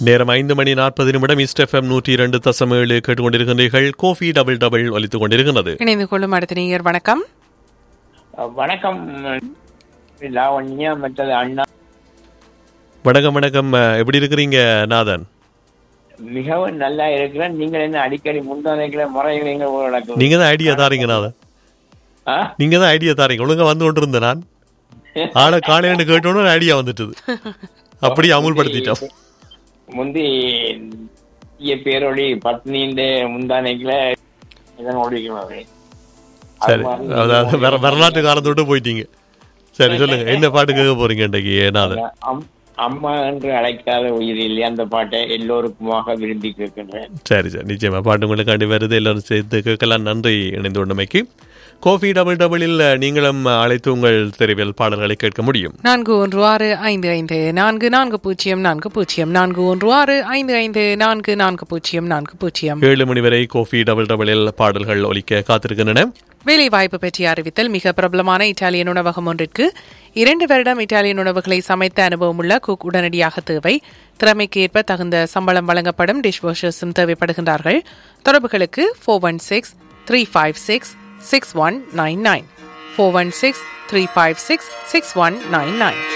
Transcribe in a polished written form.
நேரம் 5:40 east FM 102.7 கேட்டுக்கொண்டிருக்கின்றீர்கள். Kofi double double ஒலித்துக் கொண்டிருக்கிறது. இணைந்து கொள்ளும் அடுத்த நேயர் வணக்கம். வணக்கம் லாவண்யா மற்றது அண்ணா. வணக்கம் வணக்கம். எப்படி இருக்கிறீங்க நாதன்? மிகவும் நல்லா இருக்கிறேன். நீங்கள் என்ன அடிக்கடி முந்தானைகளை முறைகிறீங்க? நீங்க தான் ஐடியா தாரீங்க நாதன். நீங்க தான் ஐடியா தாரீங்க. ஒழுங்கா வந்து கொண்டு இருந்தேன் நான். ஆளை காலையில கேட்டோன்னு ஐடியா வந்துட்டுது. அப்படி அமுல்படுத்திட்டோம். முந்தி பேரொழி பத்னிന്റെ முந்தானைகளை சரி, அதாவது வரலாற்று காலத்தோட்டு போயிட்டீங்க. சரி சொல்லுங்க, என்ன பாட்டு கேட்க போறீங்க இன்றைக்கு? அம்மா என்று அழைக்காத உயிர் இல்லையா, அந்த பாட்டை எல்லோருக்குமாக விரும்பி கேட்கின்றேன். சரி சரி, நிச்சயமா பாட்டு உங்களுக்காண்டி வருது. எல்லாரும் சேர்த்து கேட்கலாம். நன்றி இணைந்து கொண்டமைக்கு. கோஃபி டபுள் டபுளில் நீங்களும் அழைத்து உங்கள் தெரிவில் பாடல்களை கேட்க முடியும். 4165444040 7 மணி வரை கோஃபி டபுள் டபுளில் பாடல்கள் ஒலிக்க காத்திருக்கின்றன. வேலை வாய்ப்பு பற்றிய அறிவித்தல். மிக பிரபலமான இத்தாலியன் உணவகம் ஒன்றிற்கு 2 வருடம் இத்தாலியன் உணவுகளை சமைத்த அனுபவம் உள்ள குக் உடனடியாக தேவை. திறமைக்கு ஏற்ப தகுந்த சம்பளம் வழங்கப்படும். டிஷ் வாஷர்ஸும் தேவைப்படுகின்றார்கள். தொடர்புகளுக்கு 416-356-6199 416-356-6199.